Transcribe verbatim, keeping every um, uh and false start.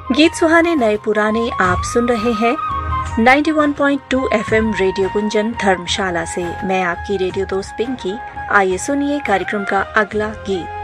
गीत सुहाने नए पुराने आप सुन रहे हैं इक्यानवे पॉइंट दो एफएम रेडियो गुंजन धर्मशाला से। मैं आपकी रेडियो दोस्त पिंकी। आइए सुनिए कार्यक्रम का अगला गीत।